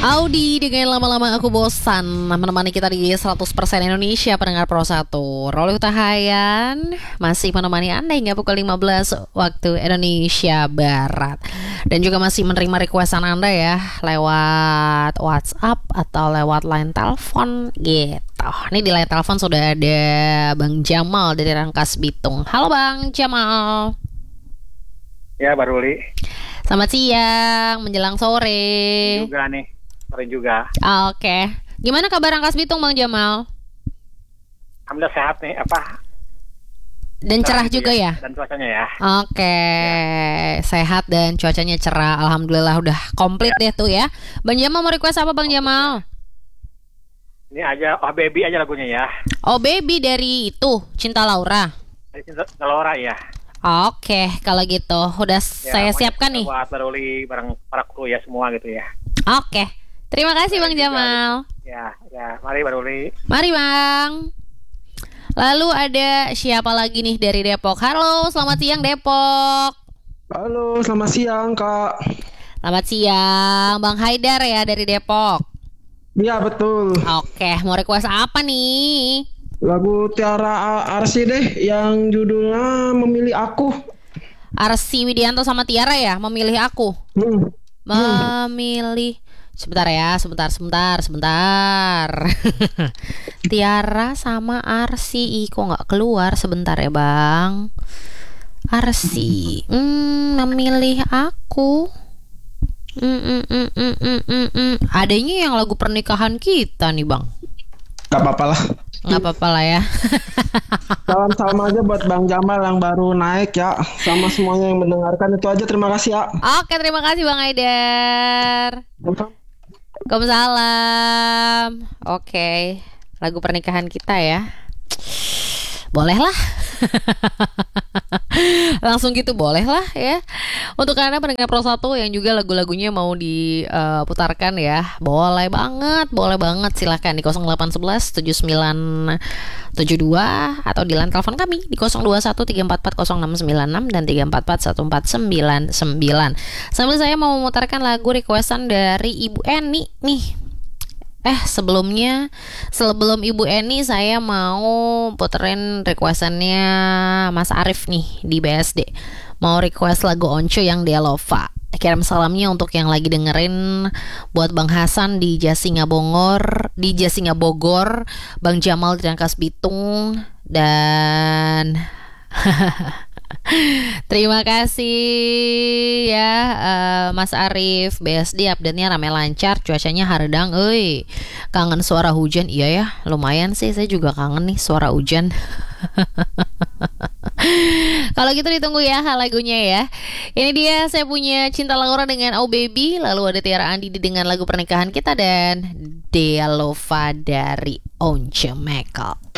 Audi dengan lama-lama aku bosan menemani kita di 100% Indonesia pendengar Pro 1. Roli Utahayan masih menemani Anda hingga pukul 15 waktu Indonesia Barat. Dan juga masih menerima requestan Anda ya lewat WhatsApp atau lewat line telepon gitu. Ini di line telepon sudah ada Bang Jamal dari Rangkas Bitung. Halo Bang Jamal. Ya, Pak Ruli. Selamat siang menjelang sore. Juga nih. Sore juga. Oke. Gimana kabar Rangkas Bitung Bang Jamal? Alhamdulillah sehat nih, Dan cerah juga ya? Dan cuacanya ya. Oke. Sehat dan cuacanya cerah. Alhamdulillah udah komplit deh tuh ya. Bang Jamal mau request apa Bang Jamal? Ini aja, Oh Baby aja lagunya ya. Oh Baby dari itu Cinta Laura. Dari Cinta Laura ya. Oke, kalau gitu udah saya siapkan nih. Buat Pak Ruli bareng para kru ya semua gitu ya. Oke. Terima kasih Bang Jamal. Ya, mari Pak Ruli. Mari Bang. Lalu ada siapa lagi nih dari Depok? Halo, selamat siang Depok. Halo, selamat siang Kak. Selamat siang, Bang Haidar ya dari Depok. Iya betul. Oke, mau request apa nih? Lagu Tiara Arsy deh yang judulnya Memilih Aku. Arsy Widianto sama Tiara ya, Memilih Aku. Memilih. Sebentar ya, sebentar. Tiara sama Arsy, kok nggak keluar? Sebentar ya Bang. Arsy, Memilih Aku. Adanya yang lagu pernikahan kita nih Bang. Gak apa-apa lah. Gak apa-apa lah ya. Salam aja buat Bang Jamal yang baru naik ya. Sama semuanya yang mendengarkan. Itu aja, terima kasih ya. Oke, terima kasih Bang Haidar. Waalaikumsalam. Oke, lagu pernikahan kita ya. Boleh lah. Langsung gitu boleh lah ya. Untuk Anda pendengar Pro 1 yang juga lagu-lagunya mau diputarkan ya, boleh banget silakan di 0811 7972 atau di line telepon kami di 021 344 0696 dan 344 1499. Sambil saya mau memutarkan lagu requestan dari Ibu Eni nih. Sebelum Ibu Eni saya mau puterin requestannya Mas Arif nih di BSD. Mau request lagu Onco yang Delova. Kirim salamnya untuk yang lagi dengerin buat Bang Hasan di Jasinga Bogor, Bang Jamal di Rangkas Bitung dan terima kasih ya Mas Arif. BSD update-nya rame lancar, cuacanya haredang. Kangen suara hujan. Iya ya, lumayan sih, saya juga kangen nih suara hujan. Kalau gitu ditunggu ya lagunya ya. Ini dia saya punya Cinta Laura dengan Oh Baby. Lalu ada Tiara Andidi dengan lagu pernikahan kita dan Delova dari Once Mekel.